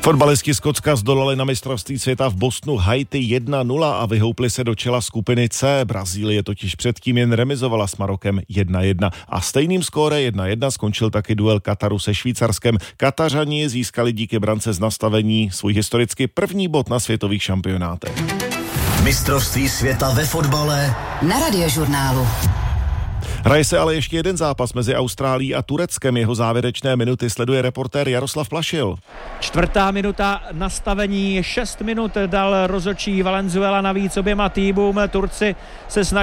Fotbalisti Skotska zdolali na mistrovství světa v Bostonu Haiti 1-0 a vyhoupli se do čela skupiny C. Brazílie totiž předtím jen remizovala s Marokem 1-1 a stejným skóre 1-1 skončil taky duel Kataru se Švýcarskem. Katařani získali díky brance z nastavení svůj historicky první bod na světových šampionátech. Mistrovství světa ve fotbale na Radiožurnálu. Hraje se ale ještě jeden zápas mezi Austrálií a Tureckem. Jeho závěrečné minuty sleduje reportér Jaroslav Plašil. 4. minuta nastavení, 6 minut dal rozhodčí Valenzuela navíc oběma týmům. Turci se snaží